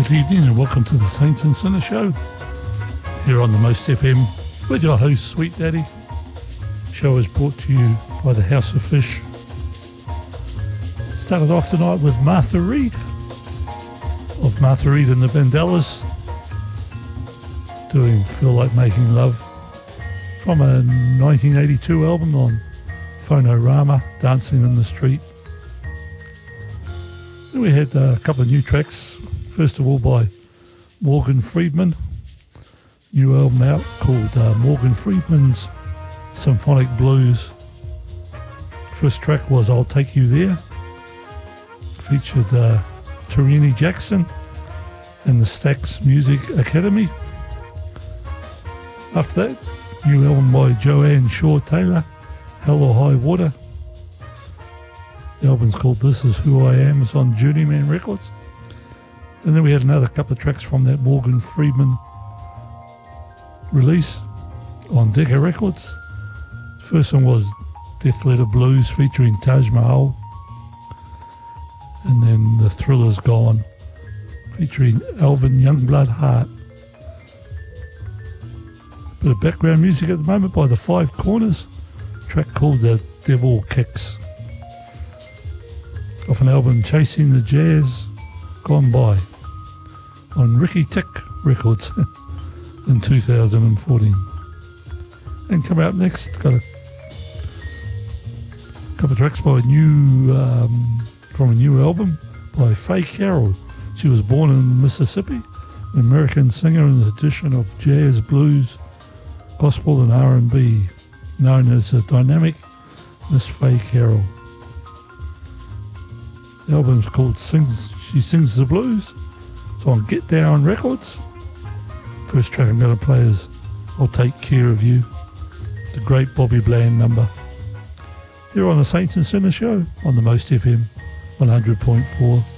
Good evening and welcome to the Saints and Sinners Show here on the Most FM with your host Sweet Daddy. Show is brought to you by the House of Fish. Started off tonight with Martha Reed of Martha Reed and the Vandellas doing Feel Like Making Love from a 1982 album on Phonorama, Dancing in the Street. Then we had a couple of new tracks. First of all by Morgan Freeman. New album out called Morgan Freeman's Symphonic Blues. First track was I'll Take You There. Featured Tarini Jackson and the Stax Music Academy. After that, new album by Joanne Shaw Taylor, Hell or High Water. The album's called This Is Who I Am. It's on Journeyman Records. And then we had another couple of tracks from that Morgan Freeman release on Decca Records. The first one was Death Letter Blues featuring Taj Mahal. And then The Thriller's Gone featuring Alvin Youngblood Hart. Bit of background music at the moment by The Five Corners. A track called The Devil Kicks. Off an album Chasing the Jazz Gone By on Ricky Tick Records in 2014. And coming up next, got a couple of tracks by from a new album by Faye Carroll. She was born in Mississippi, an American singer in the tradition of jazz, blues, gospel and R&B, known as the dynamic Miss Faye Carroll. The album's called She Sings the Blues. It's on Get Down Records. First track I'm going to play is I'll Take Care of You, the great Bobby Bland number. Here on the Saints and Sinners Show on the Most FM 100.4.